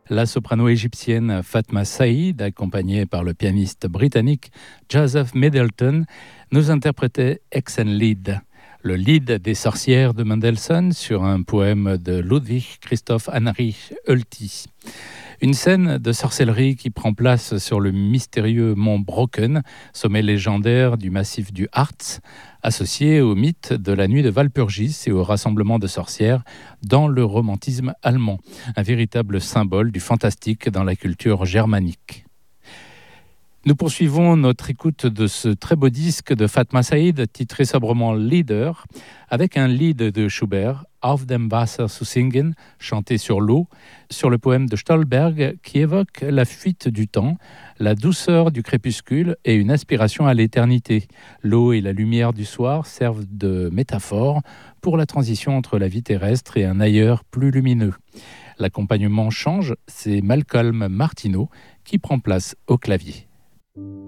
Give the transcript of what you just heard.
La soprano égyptienne Fatma Saïd, accompagnée par le pianiste britannique Joseph Middleton, nous interprétait Hexenlied, le Lied des sorcières de Mendelssohn sur un poème de Ludwig Christoph Heinrich Hölty. Une scène de sorcellerie qui prend place sur le mystérieux mont Brocken, sommet légendaire du massif du Harz, associé au mythe de la nuit de Walpurgis et au rassemblement de sorcières dans le romantisme allemand, un véritable symbole du fantastique dans la culture germanique. Nous poursuivons notre écoute de ce très beau disque de Fatma Saïd, titré sobrement Lieder, avec un lied de Schubert, Auf dem Wasser zu singen, chanté sur l'eau, sur le poème de Stolberg, qui évoque la fuite du temps, la douceur du crépuscule et une aspiration à l'éternité. L'eau et la lumière du soir servent de métaphore pour la transition entre la vie terrestre et un ailleurs plus lumineux. L'accompagnement change, c'est Malcolm Martineau qui prend place au clavier.